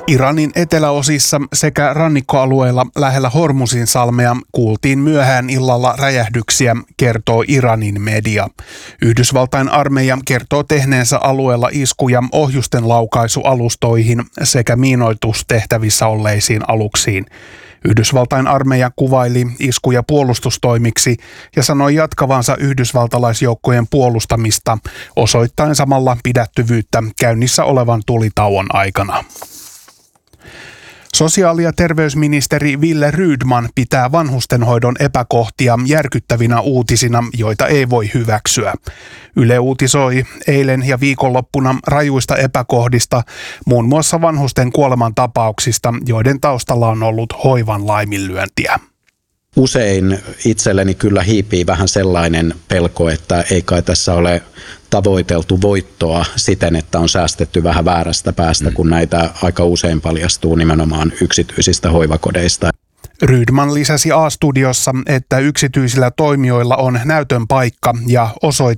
Iranin eteläosissa sekä rannikkoalueilla lähellä Hormuzinsalmea kuultiin myöhään illalla räjähdyksiä, kertoo Iranin media. Yhdysvaltain armeija kertoo tehneensä alueella iskuja ohjusten laukaisualustoihin sekä miinoitustehtävissä olleisiin aluksiin. Yhdysvaltain armeija kuvaili iskuja puolustustoimiksi ja sanoi jatkavansa yhdysvaltalaisjoukkojen puolustamista, osoittaen samalla pidättyvyyttä käynnissä olevan tulitauon aikana. Sosiaali- ja terveysministeri Wille Rydman pitää vanhustenhoidon epäkohtia järkyttävinä uutisina, joita ei voi hyväksyä. Yle uutisoi eilen ja viikonloppuna rajuista epäkohdista, muun muassa vanhusten kuolemantapauksista, joiden taustalla on ollut hoivan laiminlyöntiä. Usein itselleni kyllä hiipii vähän sellainen pelko, että ei kai tässä ole tavoiteltu voittoa siten, että on säästetty vähän väärästä päästä, kun näitä aika usein paljastuu nimenomaan yksityisistä hoivakodeista. Rydman lisäsi A-studiossa, että yksityisillä toimijoilla on näytön paikka ja osoite